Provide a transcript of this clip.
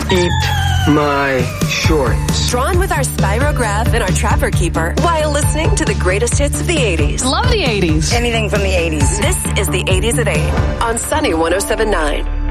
Eat my shorts. Drawn with our Spirograph and our Trapper Keeper while listening to the greatest hits of the 80s. Love the 80s. Anything from the 80s. This is the 80s at 8 on Sunny 107.9.